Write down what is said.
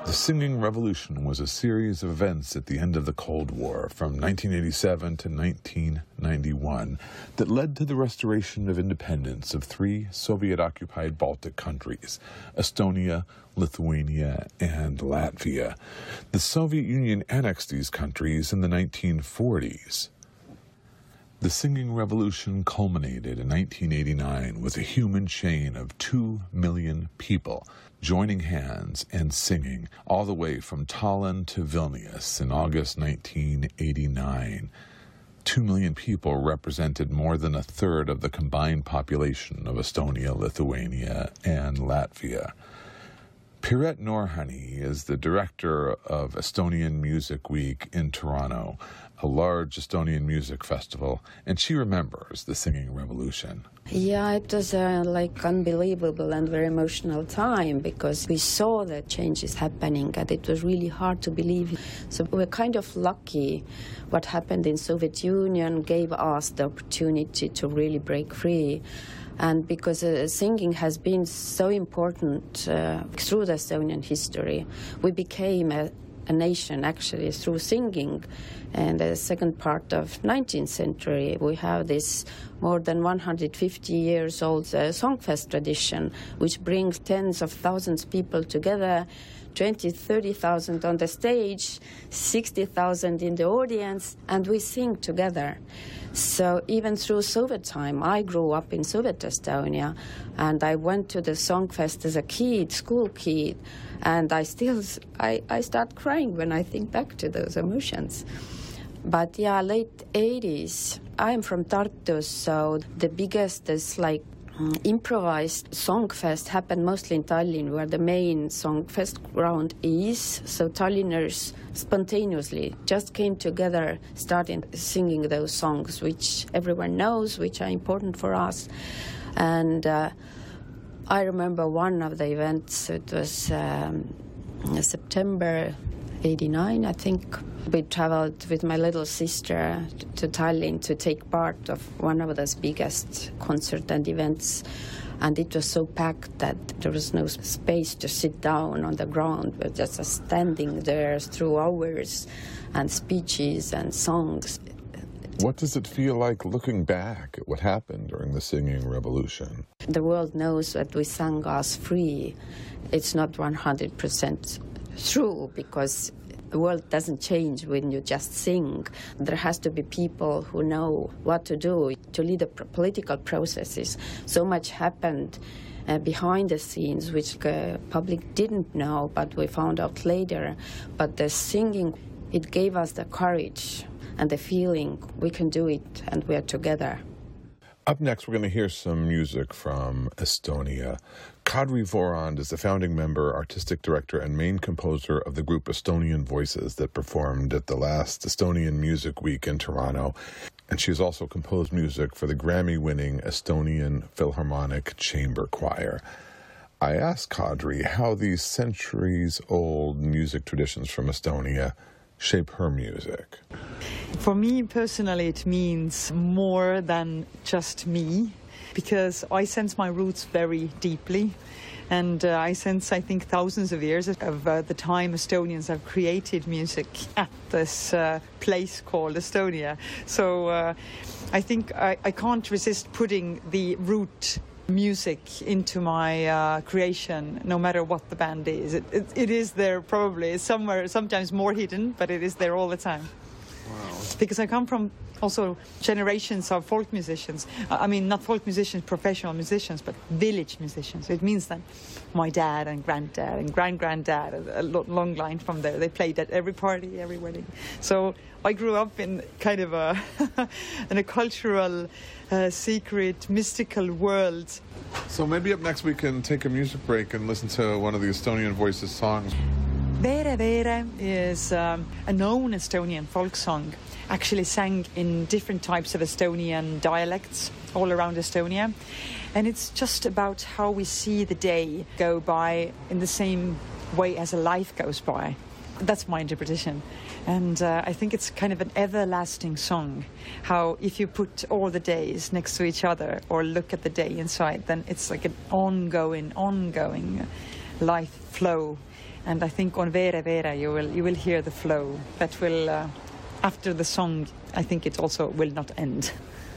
The Singing Revolution was a series of events at the end of the Cold War from 1987 to 1991 that led to the restoration of independence of 3 Soviet-occupied Baltic countries, Estonia, Lithuania, and Latvia. The Soviet Union annexed these countries in the 1940s. The Singing Revolution culminated in 1989 with a human chain of 2 million people joining hands and singing all the way from Tallinn to Vilnius in August 1989. 2 million people represented more than a third of the combined population of Estonia, Lithuania, and Latvia. Piret Norhani is the director of Estonian Music Week in Toronto, a large Estonian music festival, and she remembers the Singing Revolution. Yeah, it was like unbelievable and very emotional time because we saw the changes happening and it was really hard to believe. So we're kind of lucky what happened in Soviet Union gave us the opportunity to really break free. And because singing has been so important through the Estonian history, we became a nation actually through singing. And the second part of 19th century, we have this more than 150 years old Songfest tradition, which brings tens of thousands of people together, 20,000, 30,000 on the stage, 60,000 in the audience, and we sing together. So even through Soviet time, I grew up in Soviet Estonia, and I went to the Songfest as a kid, school kid, and I start crying when I think back to those emotions. But yeah, late 80s, I'm from Tartu, so the biggest is like improvised Songfest happened mostly in Tallinn, where the main Songfest ground is. So Tallinners spontaneously just came together, started singing those songs, which everyone knows, which are important for us. And I remember one of the events, it was September 89, I think. We traveled with my little sister to Tallinn to take part of one of those biggest concert and events. And it was so packed that there was no space to sit down on the ground. We were just standing there through hours and speeches and songs. What does it feel like looking back at what happened during the Singing Revolution? The world knows that we sang us free. It's not 100% true because the world doesn't change when you just sing. There has to be people who know what to do to lead the political processes. So much happened behind the scenes, which the public didn't know, but we found out later. But the singing, it gave us the courage and the feeling we can do it and we are together. Up next, we're going to hear some music from Estonia. Kadri Voorand is the founding member, artistic director, and main composer of the group Estonian Voices that performed at the last Estonian Music Week in Toronto. And she has also composed music for the Grammy-winning Estonian Philharmonic Chamber Choir. I asked Kadri how these centuries-old music traditions from Estonia shape her music. For me personally, it means more than just me, because I sense my roots very deeply. And I sense, I think, thousands of years of the time Estonians have created music at this place called Estonia. So I think I can't resist putting the root music into my creation, no matter what the band is. It is there probably somewhere, sometimes more hidden, but it is there all the time. Wow. Because I come from also generations of folk musicians. I mean, not folk musicians, professional musicians, but village musicians. It means that my dad and granddad and grand-granddad, a long line from there, they played at every party, every wedding. So I grew up in kind of in a cultural, secret, mystical world. So maybe up next we can take a music break and listen to one of the Estonian Voices songs. Veere Veere is a known Estonian folk song, actually sang in different types of Estonian dialects all around Estonia. And it's just about how we see the day go by in the same way as a life goes by. That's my interpretation. And I think it's kind of an everlasting song, how if you put all the days next to each other or look at the day inside, then it's like an ongoing life flow. And I think on Vere Vere you will hear the flow that will, after the song, I think it also will not end.